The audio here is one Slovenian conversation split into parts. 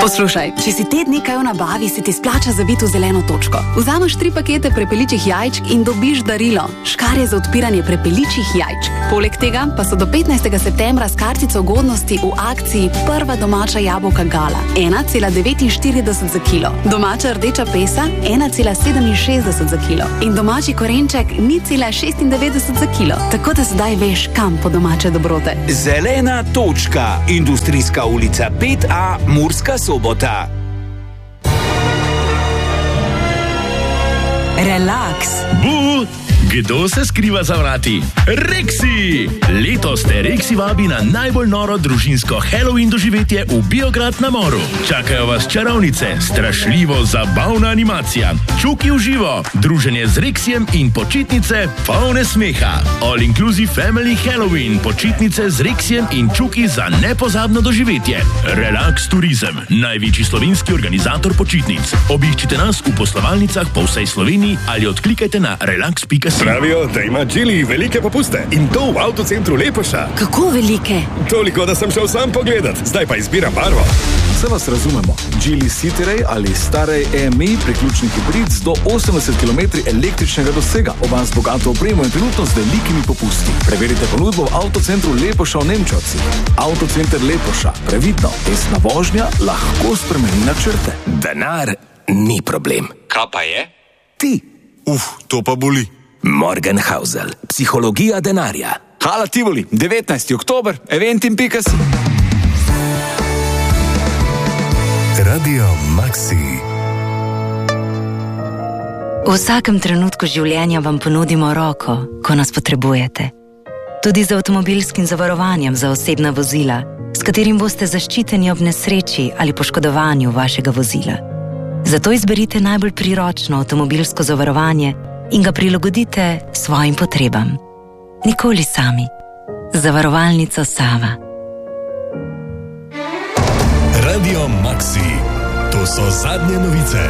Poslušaj, če si te dni kaj v nabavi, se ti splača zabiti v zeleno točko. Vzameš 3 pakete prepeličjih jajčk in dobiš darilo. Škarje za odpiranje prepeličjih jajčk. Poleg tega pa so do 15. septembra s kartico ugodnosti v akciji prva domača jabolka Gala 1,49 za kilo. Domača rdeča pesa 1,67 za kilo. In domači korenček 0,96 za kilo. Tako da sedaj veš, kam po domače dobrote. Zelena točka. Industrijska ulica 5A, Murska Sobota. Relax. Kdo se skriva za vrati? Rexi! Letos te Rexi vabi na najbolj noro družinsko Halloween doživetje v Biograd na Moru. Čakajo vas čarovnice, strašljivo zabavna animacija, čuki v živo, druženje z Rexijem in počitnice polne smeha. All Inclusive Family Halloween, počitnice z Rexijem in čuki za nepozabno doživetje. Relax Turizem, največji slovenski organizator počitnic. Obiščite nas v poslovalnicah po vsej Sloveniji ali odklikajte na relax.si. Pravijo, da ima Geely velike popuste in to v avtocentru Lepoša. Kako velike? Toliko, da sem šel sam pogledat, zdaj pa izbiram barvo. Vse vas razumemo. Geely Cityray ali Starej EMI, priključni hibrid z do 80 km električnega dosega. Oba z bogato opremo in trenutno z velikimi popusti. Preverite ponudbo v avtocentru Lepoša v Nemčovci. Avtocenter Lepoša. Previdno, tesna vožnja lahko spremeni načrte. Denar ni problem. Kaj pa je? Ti. To pa boli. Morgenhausel. Psihologija denarja. Hala Tivoli, 19. oktober, eventim.si. Radio Maxi. V vsakem trenutku življenja vam ponudimo roko, ko nas potrebujete. Tudi z avtomobilskim zavarovanjem za osebna vozila, s katerim boste zaščiteni ob nesreči ali poškodovanju vašega vozila. Zato izberite najbolj priročno avtomobilsko zavarovanje in ga prilagodite svojim potrebam. Nikoli sami. Zavarovalnica Sava. Radio Maxi. To so zadnje novice.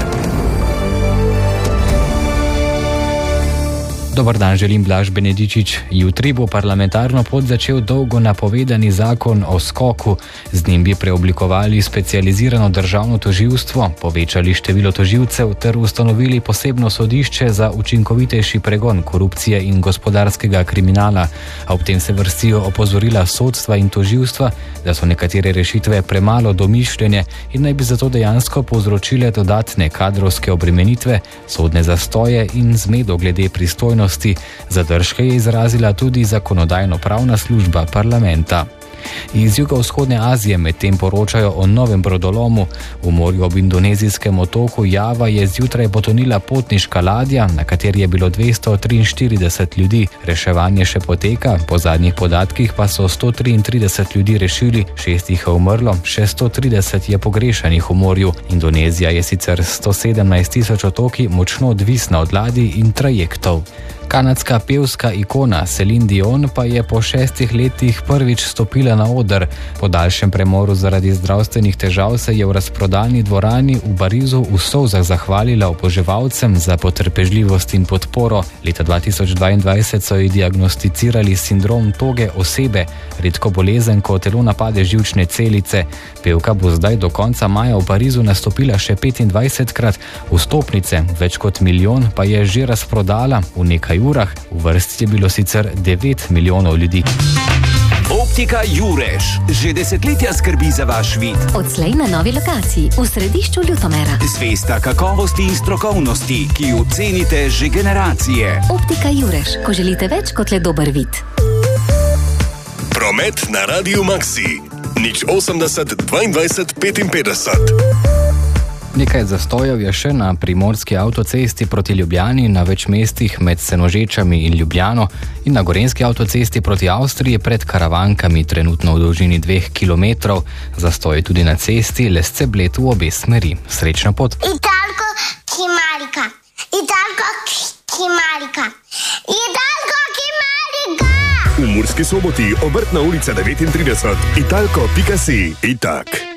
Dobar dan, želim Blaž Benedičič. Jutri bo parlamentarno pot začel dolgo napovedani zakon o skoku. Z njim bi preoblikovali specializirano državno tožilstvo, povečali število tožilcev ter ustanovili posebno sodišče za učinkovitejši pregon korupcije in gospodarskega kriminala. A ob tem se vrstijo opozorila sodstva in tožilstva, da so nekatere rešitve premalo domišljene in naj bi zato dejansko povzročile dodatne kadrovske obremenitve, sodne zastoje in zmedo glede pristojnosti. Zadržke je izrazila tudi zakonodajno-pravna služba parlamenta. Iz jugovzhodne Azije medtem poročajo o novem brodolomu. V morju ob indonezijskem otoku Java je zjutraj potonila potniška ladja, na kateri je bilo 243 ljudi. Reševanje še poteka, po zadnjih podatkih pa so 133 ljudi rešili, 6 jih je umrlo, še 130 je pogrešanih v morju. Indonezija je sicer 117.000 otoki močno odvisna od ladij in trajektov. Kanadska pevska ikona Celine Dion pa je po 6 letih prvič stopila na oder. Po daljšem premoru zaradi zdravstvenih težav se je v razprodani dvorani v Parizu v solzah zahvalila oboževalcem za potrpežljivost in podporo. Leta 2022 so ji diagnosticirali sindrom toge osebe, redko bolezen, ko telo napade živčne celice. Pevka bo zdaj do konca maja v Parizu nastopila še 25krat. Vstopnice, več kot 1 milijon, pa je že razprodala v nekaj urah. V vrsti je bilo sicer 9 milijonov ljudi. Optika Jureš že desetletja skrbi za vaš vid. Odslej na novi lokaciji v središču Ljutomera. Zvesta kakovosti in strokovnosti, ki jo cenite že generacije. Optika Jureš, ko želite več kot le dober vid. Promet na Radio Maxi. 080 22 55. Nekaj zastojev je še na primorski avtocesti proti Ljubljani, na več mestih med Senožečami in Ljubljano in na gorenski avtocesti proti Avstriji pred Karavankami, trenutno v dolžini 2 kilometrov. Zastoj tudi na cesti Lesce-Bled v obe smeri. Srečna pot. Italko Kimarika. Italko Kimarika. Italko Kimarika. V Murski Soboti, Obrtna ulica 39, italko.si. Itak.